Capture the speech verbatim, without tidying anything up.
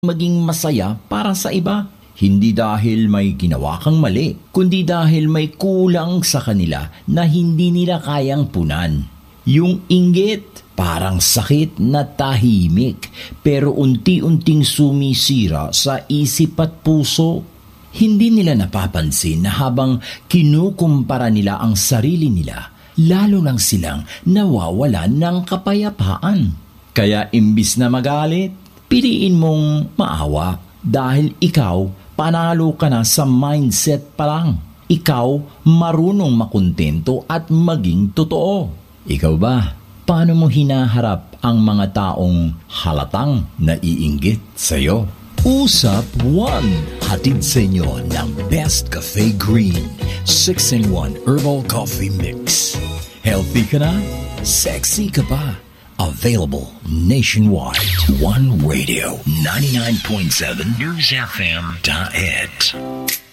maging masaya para sa iba. Hindi dahil may ginawa kang mali, kundi dahil may kulang sa kanila na hindi nila kayang punan. Yung inggit, parang sakit na tahimik, pero unti-unting sumisira sa isip at puso. Hindi nila napapansin na habang kinukumpara nila ang sarili nila, lalo lang silang nawawalan ng kapayapaan. Kaya imbis na magalit, piliin mong maawa dahil ikaw panalo ka na sa mindset pa lang. Ikaw marunong makontento at maging totoo. Ikaw ba? Paano mo hinaharap ang mga taong halatang naiinggit sa'yo? Usap one, hatid sa inyo ng Best Cafe Green six in one Herbal Coffee Mix. Healthy ka na? Sexy ka pa? Available nationwide. One Radio, ninety-nine point seven News F M dot it.